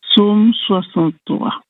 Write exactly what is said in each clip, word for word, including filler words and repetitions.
Psaume soixante-trois.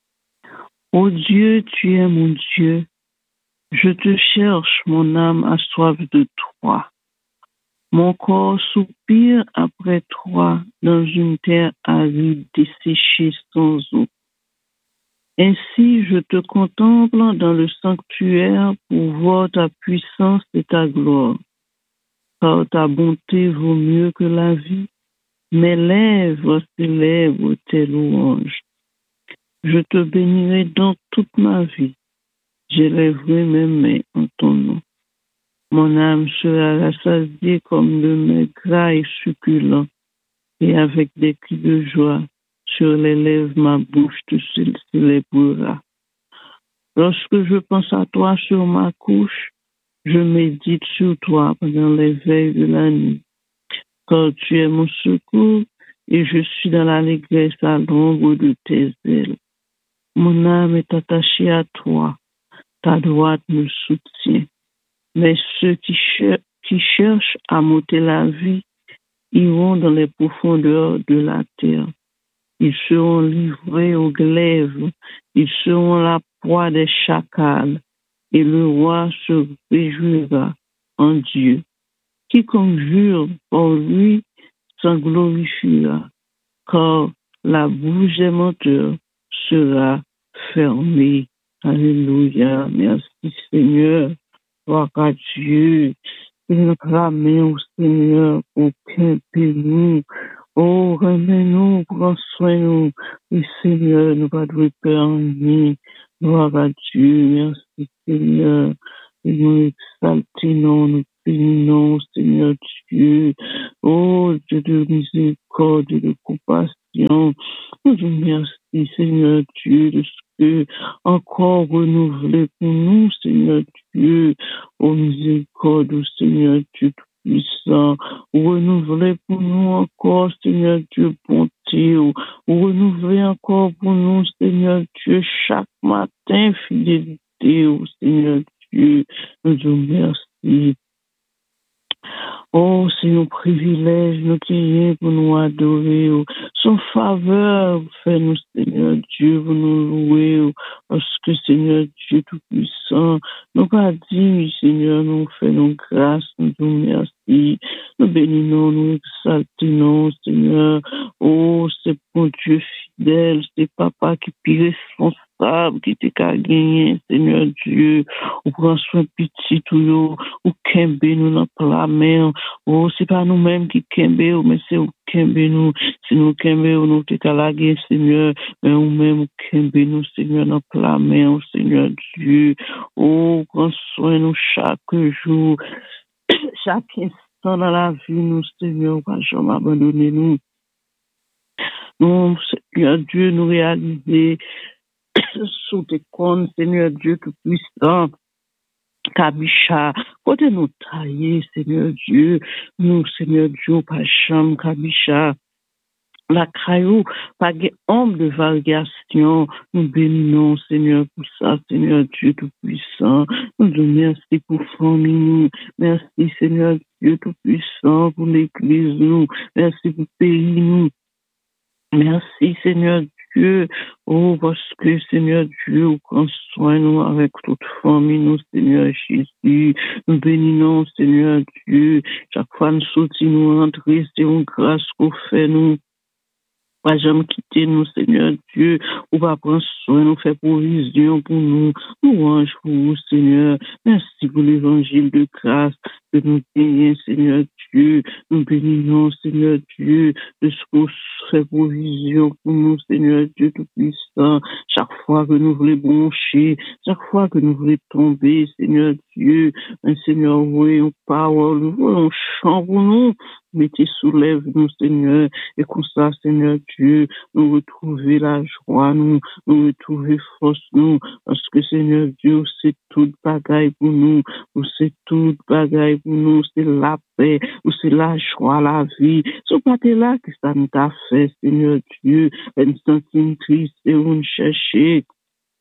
Ô Dieu, tu es mon Dieu. Je te cherche, mon âme a soif de toi. Mon corps soupire après toi dans une terre aride desséchée sans eau. Ainsi, je te contemple dans le sanctuaire pour voir ta puissance et ta gloire. Car ta bonté vaut mieux que la vie. Mes lèvres célèbrent tes louanges. Je te bénirai donc toute ma vie. J'élèverai mes mains en ton nom. Mon âme sera rassasiée comme le mets gras et succulent, et avec des cris de joie sur les lèvres ma bouche te célébrera. Lorsque je pense à toi sur ma couche, je médite sur toi pendant les veilles de la nuit. Car tu es mon secours et je suis dans l'allégresse à l'ombre de tes ailes. Mon âme est attachée à toi, ta droite me soutient. Mais ceux qui, cher- qui cherchent à m'ôter la vie iront dans les profondeurs de la terre. Ils seront livrés aux glaives, ils seront la proie des chacals, et le roi se réjouira en Dieu. Quiconque jure pour lui s'en glorifiera, car la bouche des menteurs sera fermée. Alléluia. Merci Seigneur. Gloire à Dieu. Il nous clamons au Seigneur pour camper nous. Oh, remets-nous, prends soin de nous. Et Seigneur, nous pas de peur en rien. Gloire à Dieu. Merci Seigneur. Et nous exaltons, nous bénissons, Seigneur Dieu. Oh, Dieu de miséricorde et de compassion. Nous te remercions, Seigneur Dieu, de ce que encore renouvelé pour nous, Seigneur Dieu. Oh, miséricorde, oh, Seigneur Dieu tout-puissant. Renouvelé pour nous encore, Seigneur Dieu, bonté. Oh, renouvelé encore pour nous, Seigneur Dieu, chaque matin, fidélité, oh, Seigneur Dieu. Nous te remercions. Oh, c'est un privilège, nous crions pour nous adorer. Oh. Son faveur, fais-nous, Seigneur Dieu, pour nous louer. Oh. Parce que, Seigneur Dieu Tout-Puissant, nous pas dit, Seigneur, nous faisons grâce, nous nous merci. Nous bénissons, nous exaltons, Seigneur. Oh, c'est bon Dieu fidèle, c'est Papa qui est plus responsable, qui t'est qu'à gagner, Seigneur Dieu. On prend soin petit tout, ou kembe nous dans la main. Oh, c'est pas nous-mêmes qui kembe, mais c'est ou kembe nous. C'est nous kembe ou nous t'es qu'à la guerre, Seigneur. Mais ou même ou kembe nous, Seigneur, dans la main, oh, Seigneur Dieu. Oh, prends soin nous chaque jour, chaque instant dans la vie, nous, Seigneur, pas jamais abandonner nous. Nous, Seigneur Dieu, nous réaliser sous tes comptes, Seigneur Dieu tout-puissant. Kabisha, côté nous tailler, Seigneur Dieu, nous, Seigneur Dieu, pas chambre, Kabisha, la caillou, pas homme de variation, nous bénissons, Seigneur, pour ça, Seigneur Dieu tout-puissant, nous te merci pour famille, nous, merci, Seigneur Dieu tout-puissant, pour l'église, nous, merci pour pays, nous, merci, Seigneur Dieu. Oh, parce que, Seigneur Dieu, vous prend soin nous avec toute famille, nous, Seigneur Jésus. Nous bénissons, Seigneur Dieu. Chaque fois nous sortis, nous rentrer, c'est une grâce qu'on fait, nous. Pas jamais quitter nous, Seigneur Dieu. Ou pas prendre soin, nous faire provision pour nous. Nous range pour vous, Seigneur. Merci pour l'évangile de grâce que nous gagnons, Seigneur Dieu. Nous bénissons, Seigneur Dieu, de ce qu'on fait provision pour nous, Seigneur Dieu Tout-Puissant. Chaque fois que nous voulons broncher, chaque fois que nous voulons tomber, Seigneur Dieu, un Seigneur, oui, une parole, nous voulons chant pour nous. Mettez soulève-nous, Seigneur, et comme ça, Seigneur Dieu, nous retrouver la joie, nous, nous retrouver force, nous, parce que, Seigneur Dieu, c'est toute bagaille pour nous, c'est toute bagaille pour nous, c'est la paix, c'est la joie, la vie. Ce pas là que ça nous a fait, Seigneur Dieu, une centime triste et on chercher.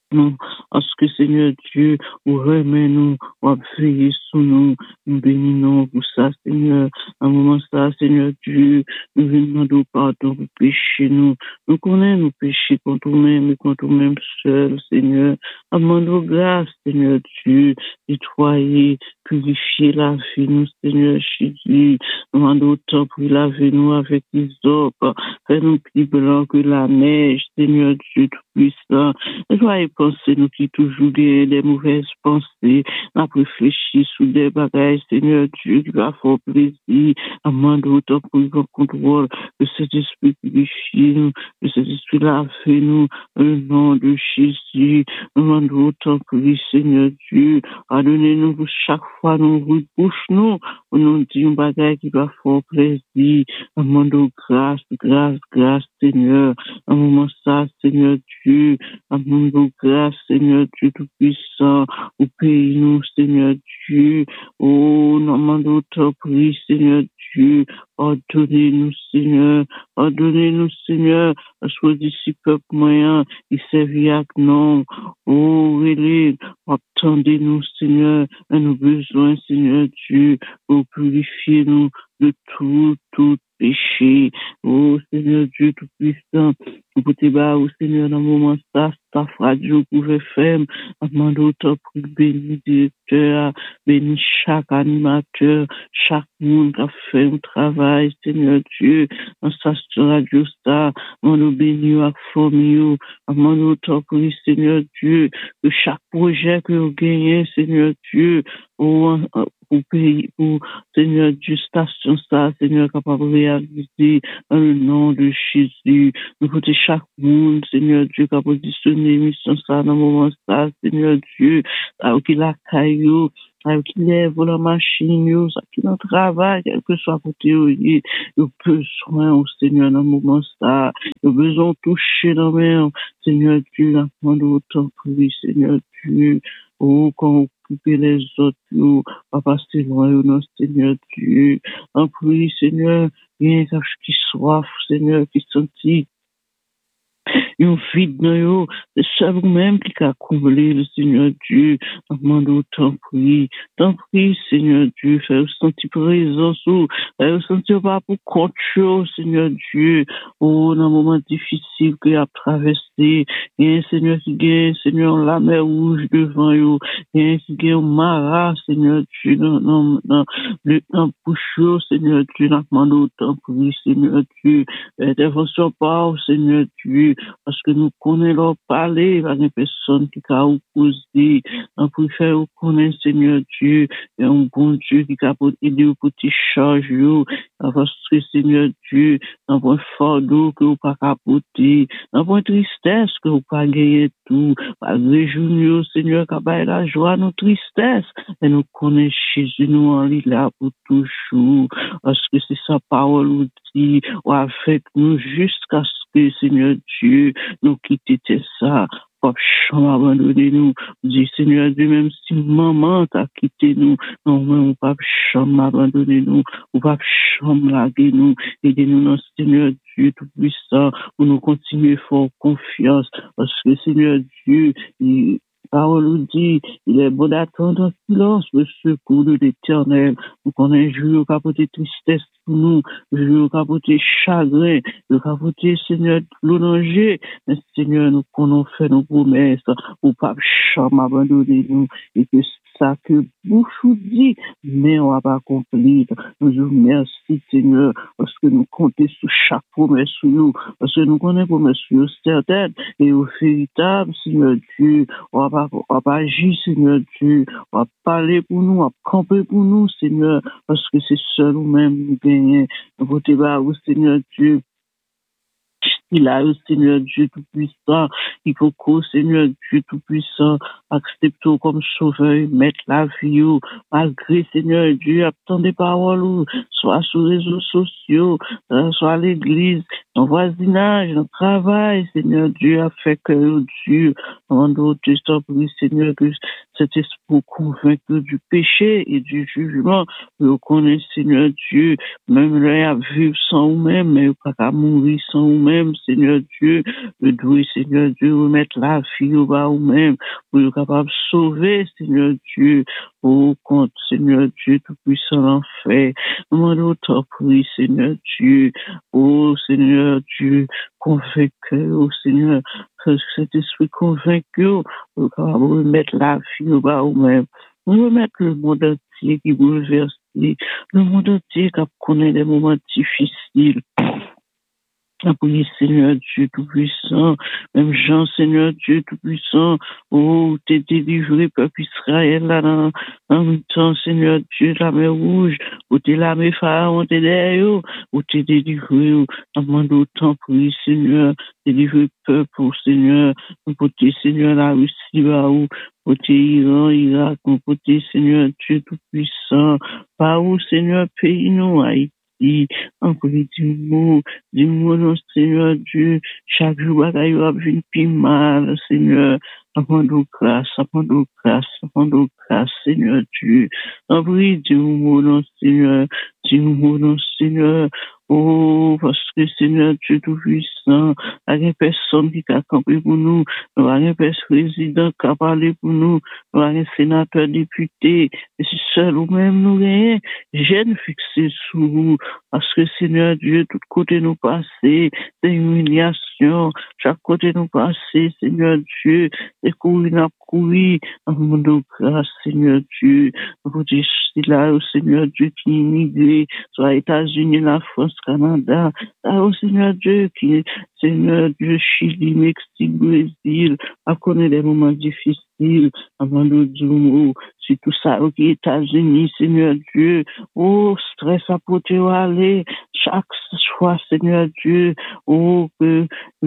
nous, parce que Seigneur Dieu, ou remet nous, ou veiller sur nous, nous bénissons pour ça, Seigneur. À un moment ça, Seigneur Dieu, nous venons demander pardon pour pécher nous. Nous connaissons nos péchés contre nous-mêmes et contre nous-mêmes seuls, Seigneur. Demandons grâce, Seigneur Dieu, nettoyer, purifier la vie, nous, Seigneur Jésus. Demandons autant pour laver nous avec les eaux, faire nous plus blancs que la neige, Seigneur Dieu tout-puissant. Soyez penser nous qui toujours des, des mauvaises pensées, n'a réfléchi sur des bagages, Seigneur Dieu, qui va faire plaisir, amende autant pour le contrôle, que cet esprit purifie nous, que cet esprit lave nous, au nom de Jésus, amende autant pour lui, Seigneur Dieu, pardonnez-nous pour chaque fois nous rebouche nous, on nous dit un bagage qui va faire plaisir, amende grâce, grâce, grâce, Seigneur, un moment ça, Seigneur Dieu, amende grâce, Seigneur Dieu tout-puissant, au pays nous, Seigneur Dieu, oh, nous demandons ton prix, Seigneur Dieu, ordonnez-nous, Seigneur, ordonnez-nous, Seigneur, parce que d'ici peuple moyen, il servit avec nous, oh, relève, attendez-nous, Seigneur, à nos besoins, Seigneur Dieu, pour purifier nous de tout, tout péché, oh, Seigneur Dieu tout-puissant, pour te battre, au Seigneur, dans le moment ça, ta radio pouvait faire, demande autant pour bénir directeur, bénir chaque animateur, chaque monde qui a fait un travail, Seigneur Dieu, dans sa radio ça, demande bénir à famille, demande autant pour lui, Seigneur Dieu, que chaque projet que vous gagnez, Seigneur Dieu, pour, pour pays, pour Seigneur Dieu, station ça, Seigneur, capable de réaliser dans le nom de Jésus. Nous côté chaque monde, Seigneur Dieu, qui a positionné mission ça dans le moment ça, Seigneur Dieu, alors qu'il a caillou, alors qu'il lève la machine, ça qui dans le travail, quel que soit côté où il y a besoin au Seigneur dans le moment ça, il a besoin de toucher dans le main, Seigneur Dieu, la prendre autant pour lui, Seigneur Dieu, oh, quand occuper les autres, nous, pas passer loin, non, Seigneur Dieu, en priant, Seigneur, rien qui soif, Seigneur, qui sentit, yon vide dans yo, c'est ça vous-même qui a comblé le Seigneur Dieu, demande autant prie, tant prie, Seigneur Dieu, faire sentir présence ou, faire sentir pas pour compte, Seigneur Dieu, oh, dans un moment difficile qu'il a traversé, il y a un Seigneur qui gagne, Seigneur, la mer rouge devant yo, il y a un qui gagne Mara, Seigneur Dieu, dans, dans, dans, le temps bouche, Seigneur Dieu, demande autant prie, Seigneur Dieu, intervention pas, Seigneur Dieu, parce que nous connaissons leur parler, il y a des personnes qui ont opposé, on préfère connaître Seigneur Dieu, et un bon Dieu qui a aider au petit charge, parce que Seigneur Dieu, dans un fardeau que vous pas capoter, dans une tristesse que vous pas gagner tout, malgré Junior, Seigneur, qui a la joie, nos tristesse, et nous connaissons Jésus, nous en là pour toujours, parce que c'est sa parole ou dit, ou avec nous jusqu'à ce que Seigneur Dieu, nous quitter ça, pas chambre abandonner nous, dit Seigneur Dieu, même si maman t'a quitté nous, non, mais on pas chambre abandonner nous, ou pas chambre laguer nous, aidez-nous dans Seigneur Dieu tout puissant, pour nous continuer fort confiance, parce que Seigneur Dieu, il parole nous dit, il est bon d'attendre en silence le secours de l'Éternel. Nous connaissons un jour capoté tristesse pour nous, un jour capoté chagrin, le capoté Seigneur l'onanger, mais Seigneur nous connaissons fait nos promesses, pour pas jamais abandonner nous, et que ça que bouche nous dit, mais on va pas accomplir. Nous vous remercions Seigneur, parce que nous comptons sur chaque promesse sur nous, parce que nous connaissons promesse sur certaines, et au véritable Seigneur Dieu, on va pas, on va pas agir Seigneur Dieu, on va parler pour nous, on va camper pour nous Seigneur, parce que c'est seul nous-mêmes nous gagnons. Vous débat au Seigneur Dieu, il a le Seigneur Dieu Tout-Puissant, il faut qu'au Seigneur Dieu Tout-Puissant accepte comme sauveur, mettre la vie, malgré Seigneur Dieu, attend des paroles, soit sur les réseaux sociaux, soit à l'église, Dans voisinage, dans travail, Seigneur Dieu, a fait que Dieu, en d'autres, Seigneur, que cet esprit convaincu du péché et du jugement, nous connaissons, Seigneur Dieu, même là, à vivre sans nous-mêmes, mais pas qu'à mourir sans nous-mêmes, Seigneur Dieu, nous devons, Seigneur Dieu, remettre la vie au bas nous-mêmes, pour être capable de sauver, Seigneur Dieu, au compte, Seigneur Dieu, tout-puissant l'enfer. Nous demandons autant pour Seigneur Dieu, oh Seigneur Dieu, convaincu, oh Seigneur, que cet esprit convaincu, nous capable de remettre la vie au bas nous-mêmes. Nous remettre le monde entier qui bouleverse, le monde entier qui connaît des moments difficiles. Oui, Seigneur Dieu Tout-Puissant, même Jean, Seigneur Dieu Tout-Puissant, oh, t'es délivré, peuple Israël, là, dans, dans le temps, Seigneur Dieu, la mer rouge, où t'es la mer pharaon, t'es derrière, où t'es délivré, où t'as demandé autant pour lui, Seigneur, délivré peuple, oh, Seigneur, pour t'es, Seigneur, la Russie, là, où, pour t'es Iran, Irak, pour t'es, Seigneur Dieu Tout-Puissant, par où, Seigneur, pays nous, Haïti, encore du mot, du mot, non, Seigneur Dieu, chaque jour, bagaille, va venir plus mal, Seigneur, avant de grâce, avant de grâce, avant de grâce, Seigneur Dieu, encore du mot, non, Seigneur, du mot, non, Seigneur, oh, parce que Seigneur Dieu Tout-Puissant, il y a personne qui a campé pour nous, il y a un président qui a parlé pour nous, il y a un sénateur député, et c'est seul ou même nous gagnons, j'aime fixer sur vous, parce que Seigneur Dieu, tout côté nous passer, c'est humiliation, chaque côté nous passer, Seigneur Dieu, c'est courir, n'a courir, en mon grâce, Seigneur Dieu, vous dites, c'est là, au Seigneur Dieu qui est immigré, soit États-Unis, la France, Canada, là, au Seigneur Dieu qui est, Seigneur Dieu, Chili, Mexique, Brésil, à connaître des moments difficiles, avant de dire, c'est tout ça, aux États-Unis, Seigneur Dieu, oh, stress à porter aller, chaque fois, Seigneur Dieu, oh, que,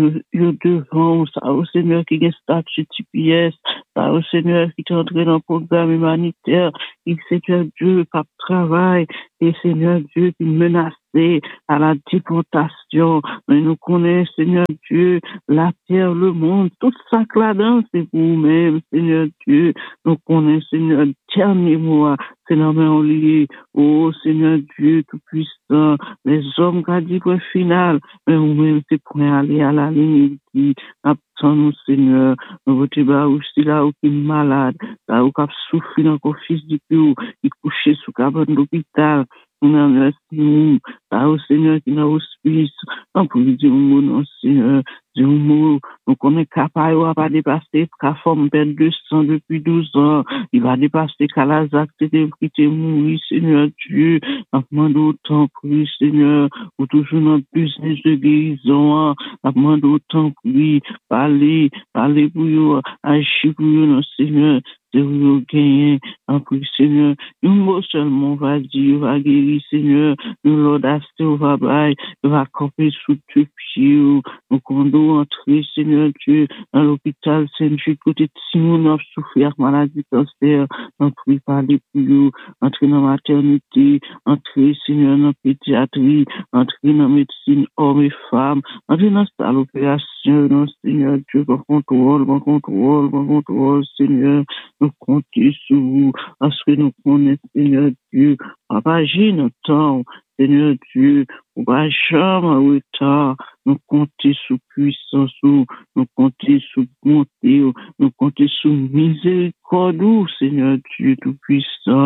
le devant, ça, au Seigneur qui est statut T P S, ça, au Seigneur qui est entré dans le programme humanitaire, et Seigneur Dieu, qui travaille, et Seigneur Dieu qui menace à la déportation, mais nous connaissons, Seigneur Dieu, la terre, le monde, tout ça que là-dedans, c'est pour nous-mêmes, Seigneur Dieu, nous connaissons, Seigneur, dernier mois, c'est la main liée, oh Seigneur Dieu Tout-Puissant, les hommes qui ont dit point final, mais nous-mêmes, c'est pour aller à la ligne qui attend nous, Seigneur, nous votons là aussi là où qui est malade, là où qui a souffert dans le fils du Dieu, qui est couché sous cabane d'hôpital, nous remercions, là au Seigneur qui n'a auspice, on peut dire un mot, non Seigneur, dire un mot, donc on est capable, on va pas dépasser, qu'à forme perdre deux cents depuis douze ans, il va dépasser qu'à la zac, c'était qui t'est mouru, Seigneur Dieu, on demande autant pour lui, Seigneur, ou toujours notre business de guérison, on demande autant pour lui, parler, parler pour lui, agir pour lui, non Seigneur, de vous gagner, en plus, Seigneur, un mot seulement va dire, va guérir, Seigneur, nous l'audace, on va bailler, on va camper sous tes pieds, nous condons entrer, Seigneur Dieu, dans l'hôpital Saint-Jude, côté de Simon, a souffert maladie cancer, entrer parler pour nous, entrer dans la maternité, entrer, Seigneur, dans la pédiatrie, entrer dans la médecine hommes et femmes, entrer dans cette opération, non, Seigneur Dieu, bon contrôle, bon contrôle, bon contrôle, Seigneur, nous comptons sur vous, parce que nous connaissons, Seigneur Dieu, Papa, agis notre temps, Seigneur Dieu, on va jamais en retard, nous comptons sous puissance, nous comptons sous bonté, nous comptons sous miséricorde, Seigneur Dieu Tout-Puissant,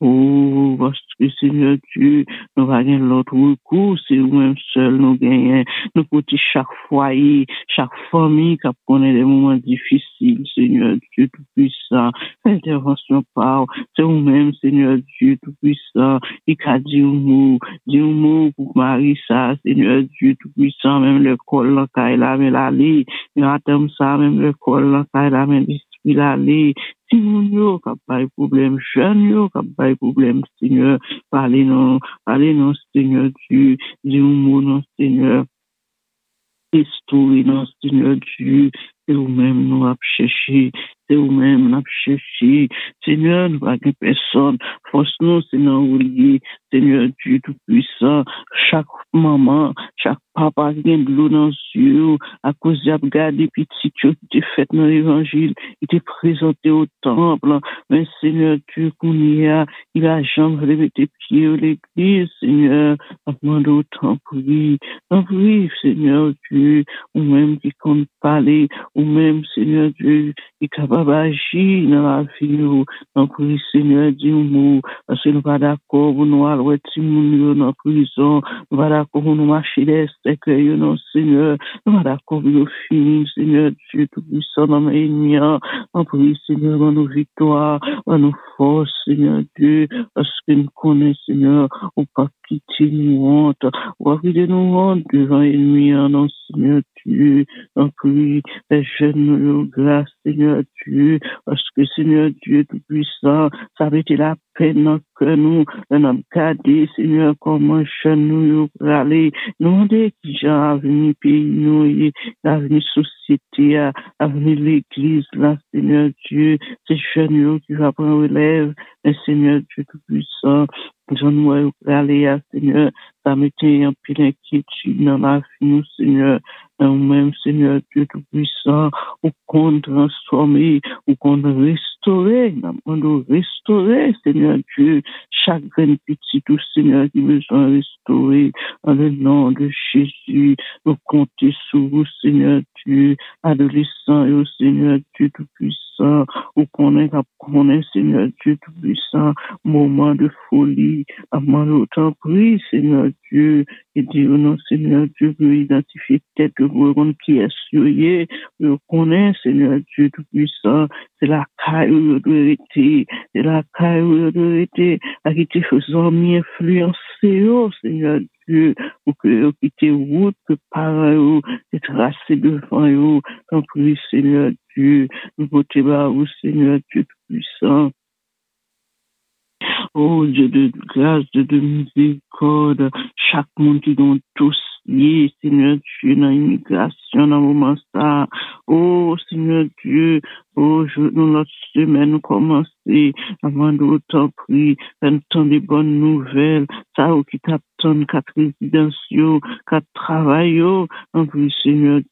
oh, parce que Seigneur Dieu, nous va gagner l'autre recours, c'est nous-mêmes seuls, nous gagnons, nous comptons chaque foyer, chaque famille qui connaît des moments difficiles, Seigneur Dieu Tout-Puissant, intervention par, c'est nous-mêmes, Seigneur Dieu Tout-Puissant, il a dit un mot, dit un mot pour Marie, ça, Seigneur Dieu Tout-Puissant, même le col, là, quand il a mis la lit, il attend ça, même le col, là, quand il a mis l'esprit la lit, si mon yo, qui a pas de problème, jeune yo, qui a pas de problème, Seigneur, parlez non, parlez non, Seigneur Dieu, dit un mot, non, Seigneur, histoire, non, Seigneur Dieu, c'est vous-même nous avons cherché, c'est vous-même nous avons cherché, Seigneur, nous n'avons personne, force nous, Seigneur, oublier, Seigneur Dieu Tout-Puissant, chaque maman, chaque papa qui a de l'eau dans les yeux, à cause de regarder petit qui était fait dans l'évangile, il était présenté au temple, mais Seigneur Dieu, qu'on y a, il a jamais levé tes pieds à l'église, Seigneur, à demander autant prie, en prie, Seigneur Dieu, ou même qui compte parler, ou même, Seigneur Dieu, qui est capable d'agir dans la vie, en prie, Seigneur, dis-nous, parce que nous pas d'accord, pour nous aller dans la prison, nous pas d'accord pour nous marcher des secrets, non, Seigneur, nous pas d'accord pour nous finir, Seigneur Dieu, tout-puissant, dans mes ennemis, en prie, Seigneur, dans nos victoires, dans nos forces, Seigneur Dieu, parce que nous connaissons, Seigneur, ou pas quitter nous honte, ou pas quitter nous honte devant l'ennemi, non, Seigneur Dieu, en prie, les jeunes, nous grâce, Seigneur Dieu, parce que, Seigneur Dieu, tout-puissant, ça avait été la peine dans que nous, nous avons gardé, Seigneur, comment jeunes nous, pour aller, nous demander qui j'ai avenir pays, nous, l'avenir société, l'avenir l'église, là, Seigneur Dieu, ces jeunes qui va prendre relève, mais Seigneur Dieu Tout-Puissant, j'en ai aller, Seigneur, ça m'était un peu d'inquiétude dans la vie, nous, Seigneur, nous-mêmes, Seigneur Dieu Tout-Puissant, ou qu'on transformer, ou qu'on restaurer, nous restaurer, Seigneur Dieu, chaque grain petit, tout Seigneur qui besoin de restaurer, dans le nom de Jésus, nous comptons sur vous, Seigneur Dieu, adolescents et au Seigneur Dieu Tout-Puissant, ou qu'on est, qu'on est, Seigneur Dieu Tout-Puissant, moment de folie, avant autant prie, Seigneur Dieu, et dire non, Seigneur Dieu, pour identifier tête que vous qui est souillé, vous connaissez, Seigneur Dieu Tout-Puissant, c'est la caille où vous été, c'est la caille où vous été, à qui te faisant mieux influencer, oh, Seigneur Dieu, pour que vous quittez route, que par vous, et tracé devant vous, tant prie, Seigneur Dieu, nous votez bas, vous, Seigneur Dieu Tout-Puissant. Oh Dieu de grâce, Dieu de miséricorde, chaque monde qui donne tous lié, Seigneur Dieu, dans l'immigration, dans le moment ça. Oh Seigneur Dieu, oh, je, nous, notre semaine, nous commencer, avant d'autant prix, un temps de bonnes nouvelles, ça, ou qui t'attendent, quatre résidences, quatre travail, en plus, Seigneur